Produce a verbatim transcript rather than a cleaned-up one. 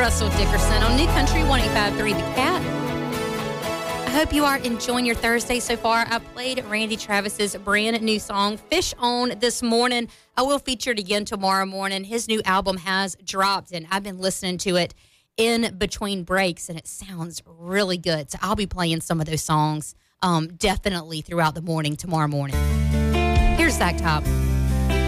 Russell Dickerson on New Country one oh five point three The Cat. I hope you are enjoying your Thursday so far. I played Randy Travis's brand new song, Fish On, this morning. I will feature it again tomorrow morning. His new album has dropped, and I've been listening to it in between breaks, and it sounds really good. So I'll be playing some of those songs um, definitely throughout the morning tomorrow morning. Here's Zach Top.